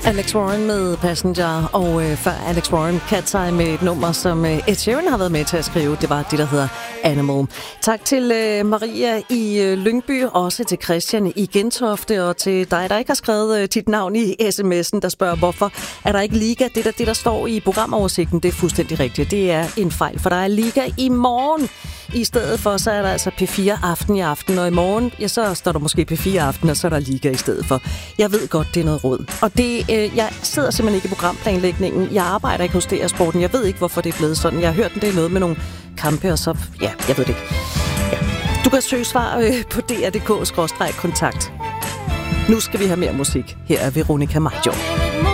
Alex Warren med Passenger, og før Alex Warren Cat's Eye med et nummer, som Ed Sheeran har været med til at skrive. Det var det, der hedder Animal. Tak til Maria i Lyngby, også til Christian i Gentofte, og til dig, der ikke har skrevet dit navn i sms'en, der spørger, hvorfor er der ikke liga? Det, der står i programoversigten, det er fuldstændig rigtigt. Det er en fejl, for der er liga i morgen. I stedet for, så er der altså P4 Aften i aften, og i morgen, ja, så står der måske P4 Aften, og så er der liga i stedet for. Jeg ved godt, det er noget råd. Og det, jeg sidder simpelthen ikke i programplanlægningen. Jeg arbejder ikke hos DR Sporten. Jeg ved ikke, hvorfor det er blevet sådan. Jeg har hørt, det er noget med nogle kampe, og så, ja, jeg ved det ikke. Ja. Du kan søge svar på dr.dk/kontakt. Nu skal vi have mere musik. Her er Veronica Maggio.